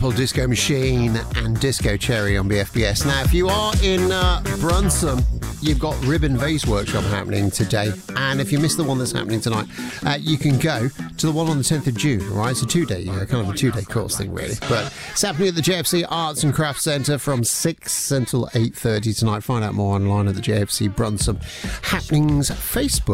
Purple Disco Machine and Disco Cherry on BFBS. Now, if you are in Brunson, you've got Ribbon Vase Workshop happening today. And if you missed the one that's happening tonight, you can go to the one on the 10th of June, all right? It's a two-day, kind of a two-day course thing, really. But it's happening at the JFC Arts and Crafts Centre from 6 until 8:30 tonight. Find out more online at the JFC Brunson Happenings Facebook.